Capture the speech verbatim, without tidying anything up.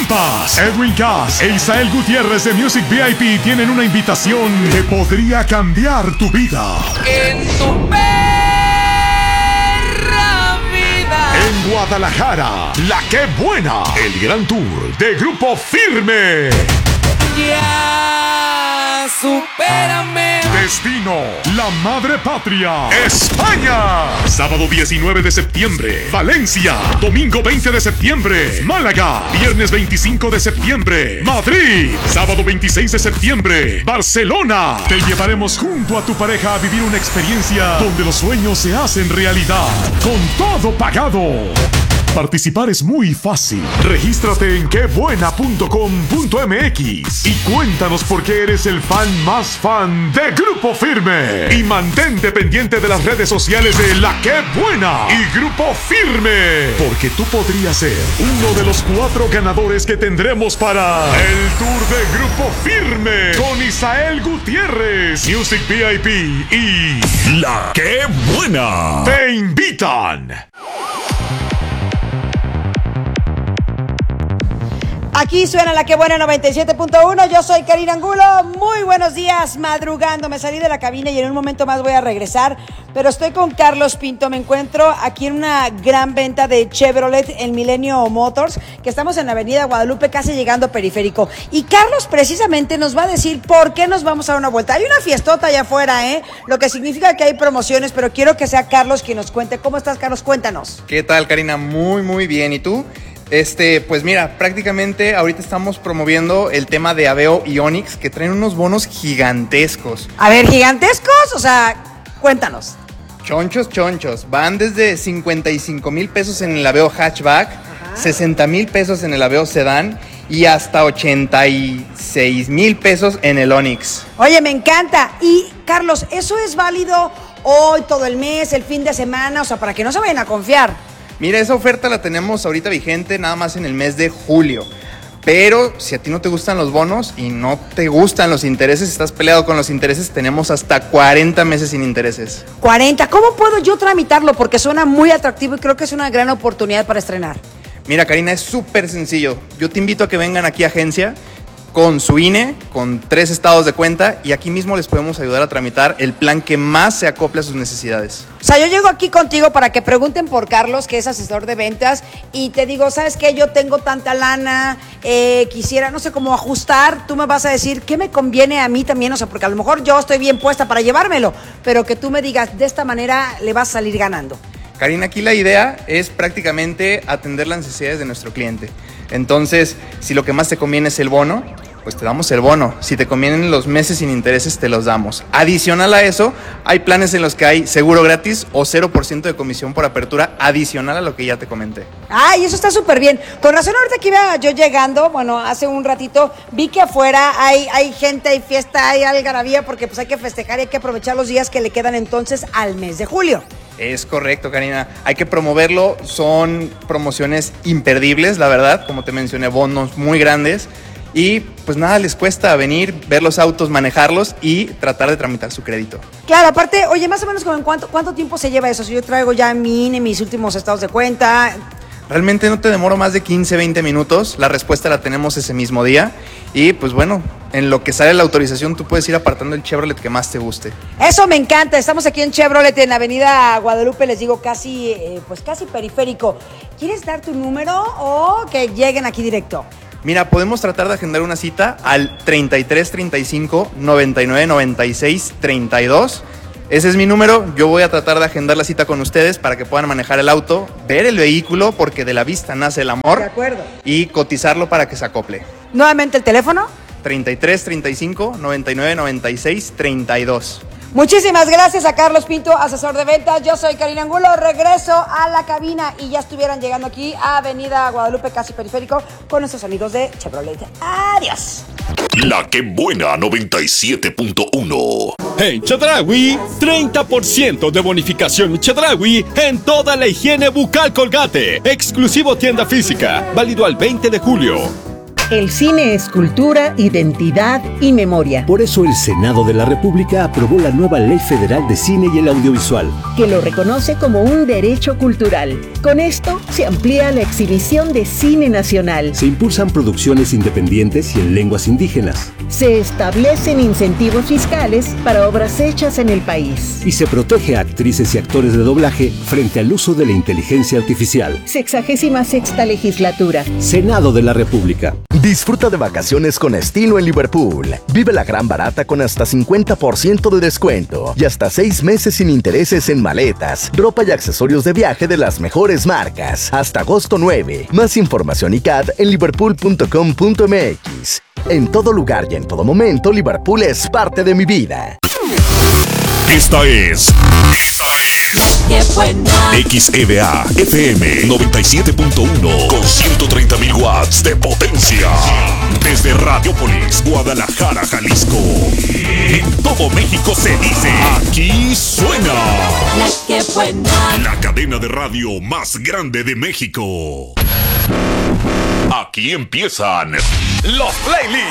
Tamaulipas. Edwin Cass e Isael Gutiérrez de Music V I P tienen una invitación que podría cambiar tu vida. En tu perra vida. En Guadalajara, La Qué Buena, el gran tour de Grupo Firme. Ya, supérame. Destino, la madre patria, España. Sábado diecinueve de septiembre, Valencia. Domingo veinte de septiembre, Málaga. Viernes veinticinco de septiembre, Madrid. Sábado veintiséis de septiembre, Barcelona. Te llevaremos junto a tu pareja a vivir una experiencia donde los sueños se hacen realidad, con todo pagado. Participar es muy fácil. Regístrate en qué buena punto com punto m x y cuéntanos por qué eres el fan más fan de Grupo Firme. Y mantente pendiente de las redes sociales de La Qué Buena y Grupo Firme, porque tú podrías ser uno de los cuatro ganadores que tendremos para el tour de Grupo Firme con Isael Gutiérrez, Music V I P y La Qué Buena. Te invitan. Aquí suena La Qué Buena noventa y siete punto uno. Yo soy Karina Angulo. Muy buenos días, madrugando. Me salí de la cabina y en un momento más voy a regresar. Pero estoy con Carlos Pinto. Me encuentro aquí en una gran venta de Chevrolet en Milenio Motors, que estamos en la avenida Guadalupe, casi llegando a Periférico. Y Carlos precisamente nos va a decir por qué nos vamos a dar una vuelta. Hay una fiestota allá afuera, ¿eh? Lo que significa que hay promociones, pero quiero que sea Carlos quien nos cuente. ¿Cómo estás, Carlos? Cuéntanos. ¿Qué tal, Karina? Muy, muy bien. ¿Y tú? Este, pues mira, prácticamente ahorita estamos promoviendo el tema de Aveo y Onix, que traen unos bonos gigantescos. A ver, ¿gigantescos? O sea, cuéntanos. Chonchos, chonchos. Van desde cincuenta y cinco mil pesos en el Aveo Hatchback, ajá, sesenta mil pesos en el Aveo Sedán y hasta ochenta y seis mil pesos en el Onix. Oye, me encanta. Y, Carlos, ¿eso es válido hoy, todo el mes, el fin de semana? O sea, para que no se vayan a confiar. Mira, esa oferta la tenemos ahorita vigente nada más en el mes de julio. Pero si a ti no te gustan los bonos y no te gustan los intereses, estás peleado con los intereses, tenemos hasta cuarenta meses sin intereses. cuarenta, ¿cómo puedo yo tramitarlo? Porque suena muy atractivo y creo que es una gran oportunidad para estrenar. Mira, Karina, es súper sencillo. Yo te invito a que vengan aquí a agencia con su I N E, con tres estados de cuenta, y aquí mismo les podemos ayudar a tramitar el plan que más se acople a sus necesidades. O sea, yo llego aquí contigo para que pregunten por Carlos, que es asesor de ventas, y te digo, ¿sabes qué? Yo tengo tanta lana, eh, quisiera, no sé cómo ajustar. Tú me vas a decir qué me conviene a mí también, o sea, porque a lo mejor yo estoy bien puesta para llevármelo, pero que tú me digas, de esta manera le vas a salir ganando. Karina, aquí la idea es prácticamente atender las necesidades de nuestro cliente. Entonces, si lo que más te conviene es el bono, pues te damos el bono. Si te convienen los meses sin intereses, te los damos. Adicional a eso, hay planes en los que hay seguro gratis o cero por ciento de comisión por apertura, adicional a lo que ya te comenté. Ay, eso está súper bien. Con razón, ahorita que iba yo llegando, bueno, hace un ratito, vi que afuera hay, hay gente, hay fiesta, hay algarabía, porque pues hay que festejar y hay que aprovechar los días que le quedan entonces al mes de julio. Es correcto, Karina. Hay que promoverlo. Son promociones imperdibles, la verdad. Como te mencioné, bonos muy grandes. Y pues nada, les cuesta venir, ver los autos, manejarlos y tratar de tramitar su crédito. Claro, aparte, oye, más o menos como en cuánto, cuánto tiempo se lleva eso. Si yo traigo ya mi I N E, mis últimos estados de cuenta. Realmente no te demoro más de quince, veinte minutos. La respuesta la tenemos ese mismo día. Y pues bueno, en lo que sale la autorización, tú puedes ir apartando el Chevrolet que más te guste. Eso me encanta. Estamos aquí en Chevrolet, en Avenida Guadalupe, les digo, casi, eh, pues casi periférico. ¿Quieres dar tu número o que lleguen aquí directo? Mira, podemos tratar de agendar una cita al treinta y tres, treinta y cinco, noventa y nueve, noventa y seis, treinta y dos. Ese es mi número. Yo voy a tratar de agendar la cita con ustedes para que puedan manejar el auto, ver el vehículo, porque de la vista nace el amor. De acuerdo. Y cotizarlo para que se acople. Nuevamente el teléfono. treinta y tres, treinta y cinco, noventa y nueve, noventa y seis, treinta y dos. Muchísimas gracias a Carlos Pinto, asesor de ventas. Yo soy Karina Angulo, regreso a la cabina y ya estuvieran llegando aquí a Avenida Guadalupe, casi periférico, con nuestros amigos de Chevrolet. Adiós. La Qué Buena noventa y siete punto uno. En Chedraui, treinta por ciento de bonificación Chedraui en toda la higiene bucal Colgate. Exclusivo tienda física, válido al veinte de julio. El cine es cultura, identidad y memoria. Por eso el Senado de la República aprobó la nueva Ley Federal de Cine y el Audiovisual, que lo reconoce como un derecho cultural. Con esto se amplía la exhibición de cine nacional. Se impulsan producciones independientes y en lenguas indígenas. Se establecen incentivos fiscales para obras hechas en el país. Y se protege a actrices y actores de doblaje frente al uso de la inteligencia artificial. Sexagésima sexta legislatura. Senado de la República. Disfruta de vacaciones con estilo en Liverpool. Vive la gran barata con hasta cincuenta por ciento de descuento y hasta seis meses sin intereses en maletas, ropa y accesorios de viaje de las mejores marcas. Hasta agosto nueve. Más información y C A D en liverpool punto com punto m x. En todo lugar y en todo momento, Liverpool es parte de mi vida. Esta es. Esta es. ¡Qué buena! X E V A F M noventa y siete punto uno con ciento treinta mil watts de potencia. Desde Radiopolis, Guadalajara, Jalisco. En todo México se dice. Aquí suena. La que buena. La cadena de radio más grande de México. Aquí empiezan los playlists.